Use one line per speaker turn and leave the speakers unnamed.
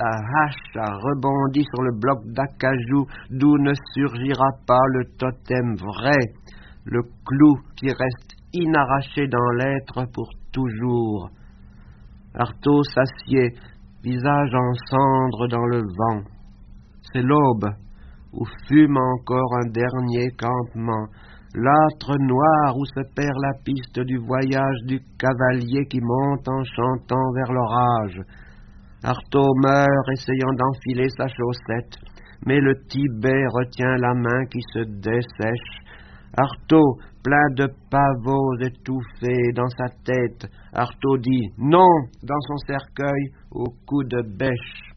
à hache a rebondi sur le bloc d'acajou d'où ne surgira pas le totem vrai, le clou qui reste inarraché dans l'être pour toujours. Artaud s'assied, visage en cendres dans le vent. C'est l'aube, où fume encore un dernier campement, l'âtre noir où se perd la piste du voyage du cavalier qui monte en chantant vers l'orage. Artaud meurt essayant d'enfiler sa chaussette, mais le Tibet retient la main qui se dessèche. Artaud, plein de pavots étouffés dans sa tête, Artaud dit non dans son cercueil au coup de bêche.